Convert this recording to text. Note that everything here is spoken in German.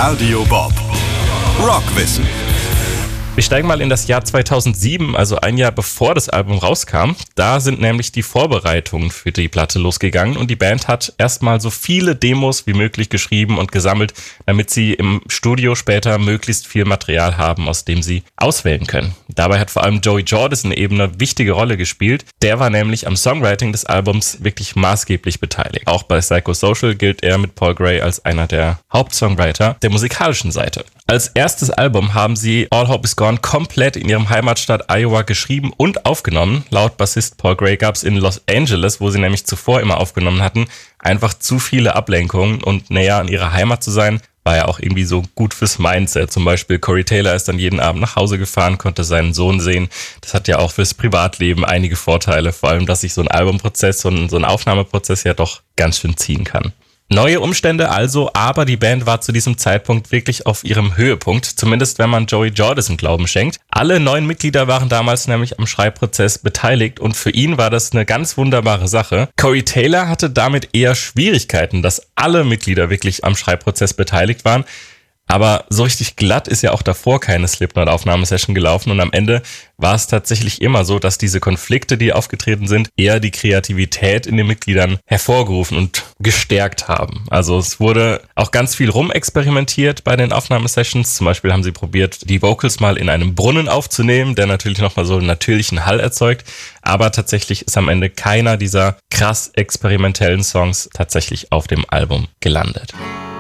Radio Bob. Rockwissen. Wir steigen mal in das Jahr 2007, also ein Jahr bevor das Album rauskam. Da sind nämlich die Vorbereitungen für die Platte losgegangen und die Band hat erstmal so viele Demos wie möglich geschrieben und gesammelt, damit sie im Studio später möglichst viel Material haben, aus dem sie auswählen können. Dabei hat vor allem Joey Jordison eben eine wichtige Rolle gespielt. Der war nämlich am Songwriting des Albums wirklich maßgeblich beteiligt. Auch bei Psychosocial gilt er mit Paul Gray als einer der Hauptsongwriter der musikalischen Seite. Als erstes Album haben sie All Hope Is Gone komplett in ihrem Heimatstaat Iowa geschrieben und aufgenommen. Laut Bassist Paul Gray gab es in Los Angeles, wo sie nämlich zuvor immer aufgenommen hatten, einfach zu viele Ablenkungen und näher an ihrer Heimat zu sein, war ja auch irgendwie so gut fürs Mindset. Zum Beispiel Corey Taylor ist dann jeden Abend nach Hause gefahren, konnte seinen Sohn sehen. Das hat ja auch fürs Privatleben einige Vorteile, vor allem, dass sich so ein Albumprozess und so ein Aufnahmeprozess ja doch ganz schön ziehen kann. Neue Umstände also, aber die Band war zu diesem Zeitpunkt wirklich auf ihrem Höhepunkt, zumindest wenn man Joey Jordison Glauben schenkt. Alle 9 Mitglieder waren damals nämlich am Schreibprozess beteiligt und für ihn war das eine ganz wunderbare Sache. Corey Taylor hatte damit eher Schwierigkeiten, dass alle Mitglieder wirklich am Schreibprozess beteiligt waren. Aber so richtig glatt ist ja auch davor keine Slipknot-Aufnahmesession gelaufen und am Ende war es tatsächlich immer so, dass diese Konflikte, die aufgetreten sind, eher die Kreativität in den Mitgliedern hervorgerufen und gestärkt haben. Also es wurde auch ganz viel rumexperimentiert bei den Aufnahmesessions. Zum Beispiel haben sie probiert, die Vocals mal in einem Brunnen aufzunehmen, der natürlich nochmal so einen natürlichen Hall erzeugt. Aber tatsächlich ist am Ende keiner dieser krass experimentellen Songs tatsächlich auf dem Album gelandet.